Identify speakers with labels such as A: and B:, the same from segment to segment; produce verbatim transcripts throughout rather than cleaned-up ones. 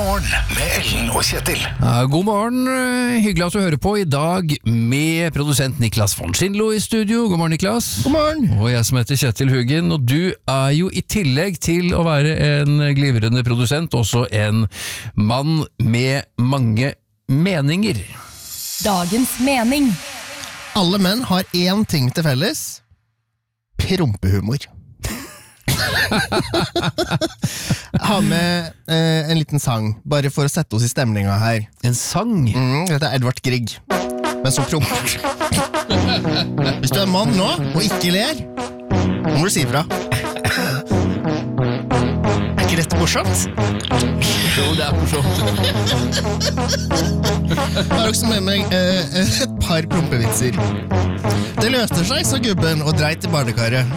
A: morgen med Ellen og Kjetil.
B: Ja, god morgen, hyggelig at du hører på i dag med produsent Niklas von Schindlo i studio. God morgen, Niklas.
C: God morgen.
B: Og jeg som heter Kjetil Hugin, og du er jo i tillegg til å være en glivrende produsent, også en mann med mange meninger.
D: Dagens mening.
C: Alle menn har én ting til felles. Prompehumor. Jeg har med eh, en liten sang, bare for å sette oss i stemninga her.
B: En sang?
C: Mm, dette er Edvard Grieg, men som promper. Hvis du er mann nå, og ikke ler, nå må du si ifra. Er ikke dette morsomt?
B: Jo, det er morsomt.
C: Jeg har også med meg eh, et par prompevitser. Det løste seg, sa gubben, og dreit i badekaret.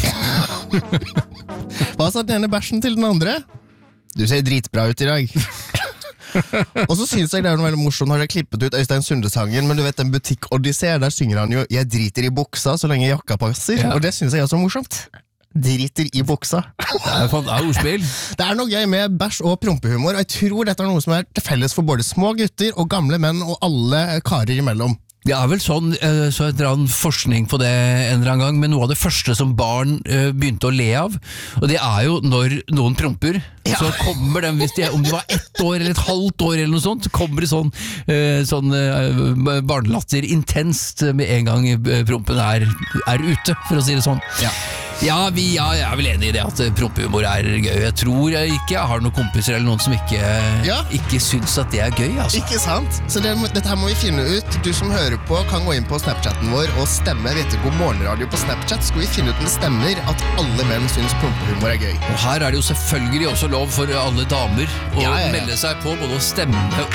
C: Hva sa den ene bæsjen til den andre? Du ser dritbra ut i dag. Og så synes jeg det er noe veldig morsomt når jeg har klippet ut Øystein Sunde-sangen, men du vet den butikk-odyssé, der synger han jo «Jeg driter i buksa så lenge jakka passer», ja. Og det synes jeg er så morsomt. Driter i buksa.
B: Det er et ordspill.
C: Det er noe gøy med bæsj og prompehumor, og jeg tror dette er noe som er til felles for både små gutter og gamle menn og alle karer imellom.
B: Det er vel sånn, så et eller annet forskning på det en eller annen gang, men noe av det første som barn begynte å le av, og det er jo når noen promper, ja. Så kommer de, hvis de, om de var ett år eller et halvt år eller noe sånt, så kommer det sånn, sånn barnelatter intenst med en gang prompen er, er ute, for å si det sånn. Ja. Ja, vi, ja, jeg er vel enig i det at prompehumor er gøy. Jeg tror jeg ikke jeg har noen kompiser eller noen som ikke, ja. Ikke syns at det er gøy, altså.
C: Ikke sant? Så det, dette her må vi finne ut. Du som hører på kan gå inn på Snapchatten vår og stemme. Vet du, God morgenradio på Snapchat. Skal vi finne ut om det stemmer at alle menn syns prompehumor er gøy.
B: Og her er det jo selvfølgelig også lov for alle damer å ja, ja, ja. melde seg på både å stemme